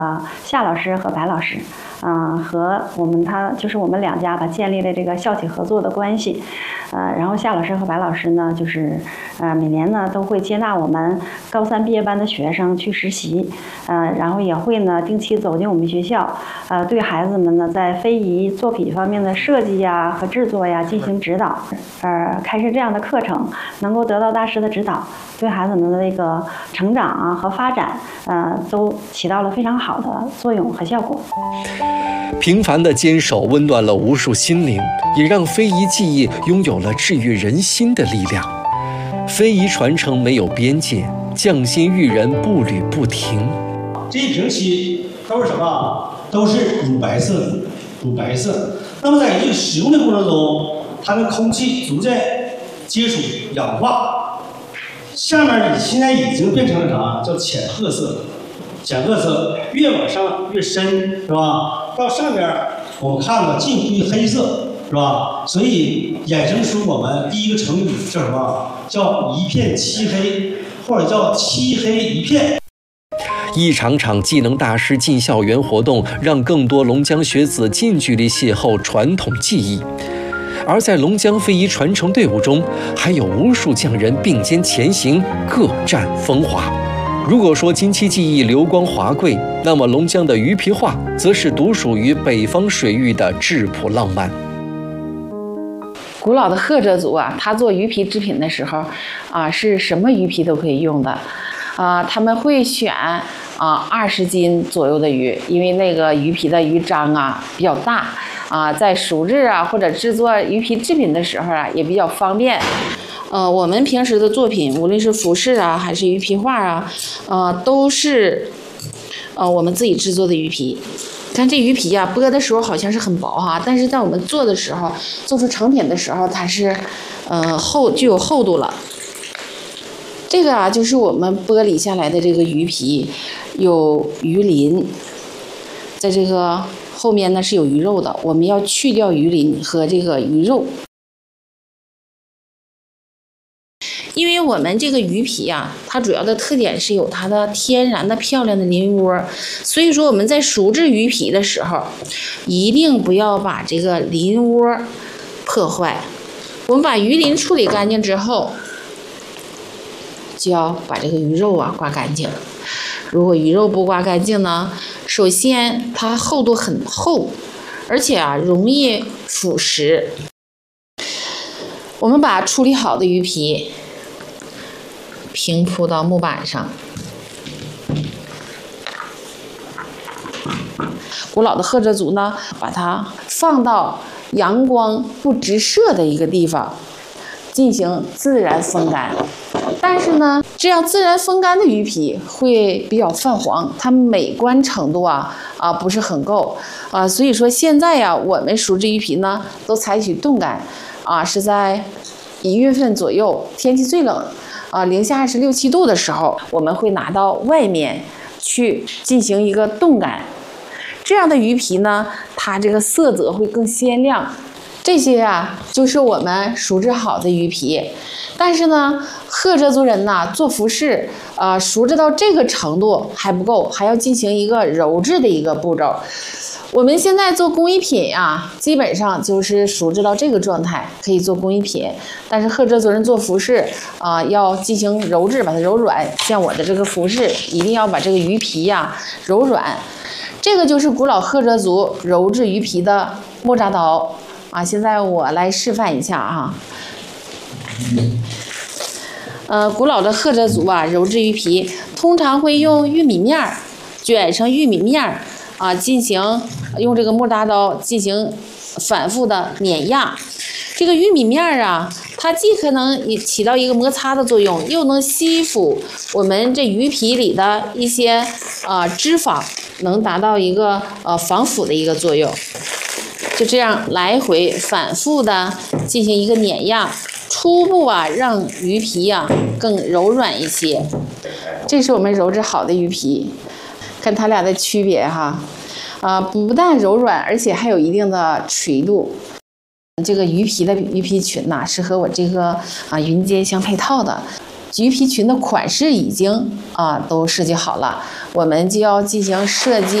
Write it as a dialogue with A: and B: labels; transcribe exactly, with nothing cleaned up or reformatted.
A: 呃，夏老师和白老师，嗯、呃，和我们他就是我们两家吧，建立了这个校企合作的关系，呃，然后夏老师和白老师呢，就是呃每年呢都会接纳我们高三毕业班的学生去实习，呃，然后也会呢定期走进我们学校，呃，对孩子们呢在非遗作品方面的设计呀和制作呀进行指导，呃，开设这样的课程，能够得到大师的指导，对孩子们的那个成长啊和发展，呃，都起到了非常好的作用和效果。
B: 平凡的坚守温暖了无数心灵，也让非遗技艺拥有了治愈人心的力量。非遗传承没有边界，匠心育人步履不停。
C: 这一瓶漆都是什么？都是乳白色的，乳白色。那么在这个使用的过程中，它跟空气逐渐接触氧化，下面现在已经变成了啥？叫浅褐色。浅褐色越往上越深，是吧？到上边我们看到近乎于黑色，是吧？所以衍生出我们第一个成语叫什么？叫一片漆黑，或者叫漆黑一片。
B: 一场场技能大师进校园活动，让更多龙江学子近距离邂逅传统技艺。而在龙江非遗传承队伍中，还有无数匠人并肩前行，各占风华。如果说金漆技艺流光华贵，那么龙江的鱼皮画则是独属于北方水域的质朴浪漫。
D: 古老的赫哲族啊，他做鱼皮制品的时候啊，是什么鱼皮都可以用的啊，他们会选啊二十斤左右的鱼，因为那个鱼皮的鱼章啊比较大啊，在熟制啊或者制作鱼皮制品的时候啊也比较方便。呃，我们平时的作品，无论是服饰啊，还是鱼皮画啊，呃，都是呃我们自己制作的鱼皮。看这鱼皮呀、啊，剥的时候好像是很薄哈，但是在我们做的时候，做出成品的时候，它是呃厚具有厚度了。这个啊，就是我们剥离下来的这个鱼皮，有鱼鳞，在这个后面呢是有鱼肉的，我们要去掉鱼鳞和这个鱼肉。因为我们这个鱼皮啊，它主要的特点是有它的天然的漂亮的鳞窝，所以说我们在熟制鱼皮的时候，一定不要把这个鳞窝破坏。我们把鱼鳞处理干净之后，就要把这个鱼肉啊刮干净。如果鱼肉不刮干净呢，首先它厚度很厚，而且啊容易腐蚀。我们把处理好的鱼皮平铺到木板上，古老的赫哲族呢，把它放到阳光不直射的一个地方，进行自然风干。但是呢，这样自然风干的鱼皮会比较泛黄，它美观程度啊啊不是很够啊，所以说现在呀，我们熟制鱼皮呢都采取冻干啊，是在一月份左右，天气最冷。啊，零下二十六七度的时候，我们会拿到外面去进行一个冻干。这样的鱼皮呢，它这个色泽会更鲜亮。这些啊，就是我们熟制好的鱼皮。但是呢，赫哲族人呐，做服饰啊、呃，熟制到这个程度还不够，还要进行一个揉制的一个步骤。我们现在做工艺品啊，基本上就是熟制到这个状态，可以做工艺品。但是赫哲族人做服饰啊、呃，要进行揉制，把它揉软。像我的这个服饰，一定要把这个鱼皮呀、啊、揉软。这个就是古老赫哲族揉制鱼皮的木扎刀啊。现在我来示范一下啊。呃，古老的赫哲族啊，揉制鱼皮通常会用玉米面儿卷成玉米面儿。啊，进行用这个木扎刀进行反复的碾压。这个玉米面儿啊，它既可能起到一个摩擦的作用，又能吸附我们这鱼皮里的一些啊脂肪，能达到一个呃防腐的一个作用。就这样来回反复的进行一个碾压，初步啊让鱼皮啊更柔软一些。这是我们揉制好的鱼皮。看它俩的区别哈，啊、呃，不但柔软，而且还有一定的垂度。这个鱼皮的鱼皮裙呐、啊，是和我这个啊云肩相配套的。 橘皮裙的款式已经啊都设计好了，我们就要进行设计